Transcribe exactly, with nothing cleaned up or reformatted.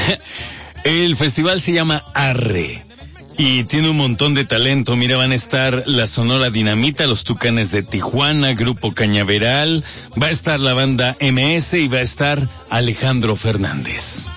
El festival se llama Arre y tiene un montón de talento. Mira, van a estar la Sonora Dinamita, los Tucanes de Tijuana, Grupo Cañaveral, va a estar la banda M S y va a estar Alejandro Fernández.